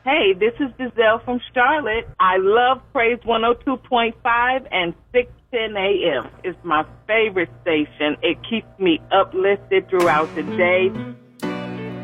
Hey, this is Giselle from Charlotte. I love Praise 102.5 and 610 AM. It's my favorite station. It keeps me uplifted throughout the day.